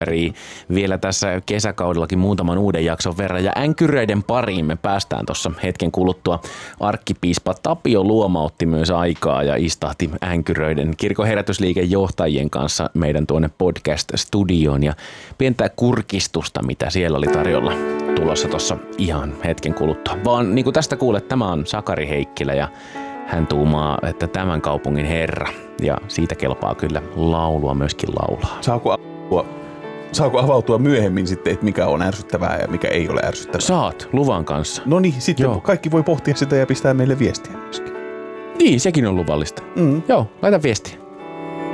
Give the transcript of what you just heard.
vielä tässä kesäkaudellakin muutaman uuden jakson verran. Ja änkyröiden pariin me päästään tuossa hetken kuluttua. Arkkipiispa Tapio Luoma otti myös aikaa ja istahti änkyröiden kirkon herätysliiken johtajien kanssa meidän tuonne podcast-studioon. Ja pientä kurkistusta, mitä siellä oli tarjolla tulossa tuossa ihan hetken kuluttua. Vaan niin kuin tästä kuulet, tämä on Sakari Heikkilä ja hän tuumaa, että tämän kaupungin herra. Ja siitä kelpaa kyllä laulua myöskin laulaa. Saako avautua myöhemmin sitten, että mikä on ärsyttävää ja mikä ei ole ärsyttävää? Saat luvan kanssa. No niin, sitten kaikki voi pohtia sitä ja pistää meille viestiä myöskin. Niin, sekin on luvallista. Joo, laita viestiä.